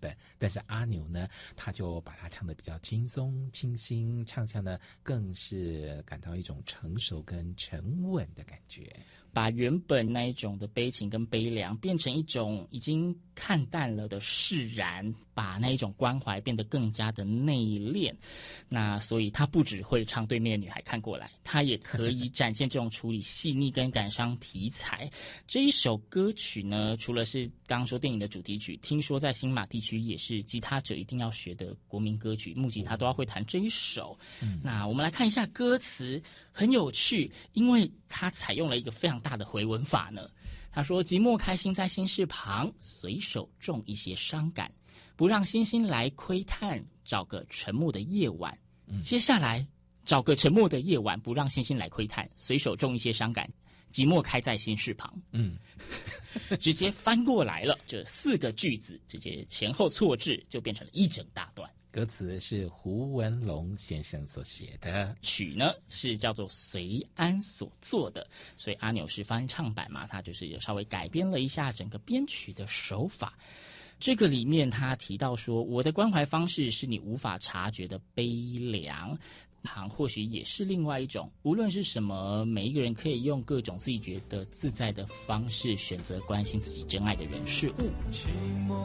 本，但是阿牛呢，他就把它唱得比较轻松清新，唱腔呢更是感到一种成熟跟沉稳的感觉， 把原本那一种的悲情跟悲凉变成一种已经看淡了的释然，把那一种关怀变得更加的内敛。那所以他不只会唱对面的女孩看过来，他也可以展现这种处理细腻跟感伤题材。这一首歌曲呢，除了是刚刚说电影的主题曲，听说在新马地区也是吉他者一定要学的国民歌曲，木吉他都要会弹这一首。那我们来看一下歌词，很有趣，因为它采用了一个非常大的回文法呢。他说：寂寞开心在心事旁，随手种一些伤感，不让星星来窥探，找个沉默的夜晚。接下来找个沉默的夜晚，不让星星来窥探，随手种一些伤感，寂寞开在心事旁。直接翻过来了，这4个句子直接前后错置，就变成了一整大段。 歌词是胡文龙先生所写的， 曲呢是叫做随安所作的，所以阿牛是翻唱版嘛，他就是有稍微改编了一下整个编曲的手法。这个里面他提到说，我的关怀方式是你无法察觉的悲凉，或许也是另外一种，无论是什么，每一个人可以用各种自己觉得自在的方式选择关心自己真爱的人事物。